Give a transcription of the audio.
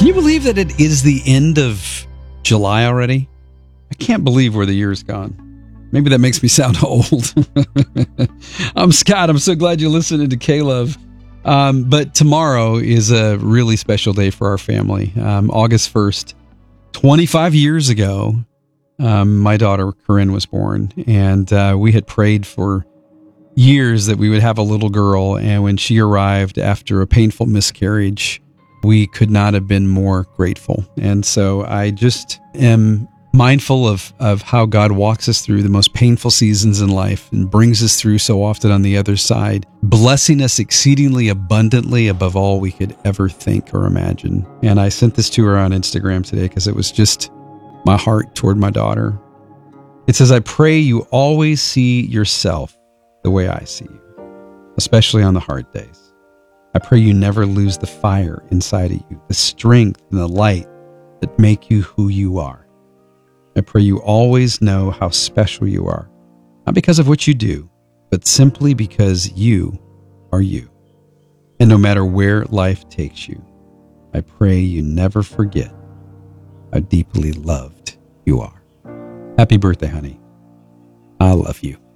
you believe that it is the end of July already? I can't believe where the year's gone. Maybe that makes me sound old. I'm Scott. I'm so glad you're listening to K-Love. But tomorrow is a really special day for our family. August 1st, 25 years ago, my daughter Corinne was born, and we had prayed for years that we would have a little girl. And when she arrived after a painful miscarriage, we could not have been more grateful. And so I just am mindful of how God walks us through the most painful seasons in life and brings us through so often on the other side, blessing us exceedingly abundantly above all we could ever think or imagine. And I sent this to her on Instagram today because it was just my heart toward my daughter. It says, I pray you always see yourself the way I see you, especially on the hard days. I pray you never lose the fire inside of you, the strength and the light that make you who you are. I pray you always know how special you are, not because of what you do, but simply because you are you. And no matter where life takes you, I pray you never forget how deeply loved you are. Happy birthday, honey. I love you.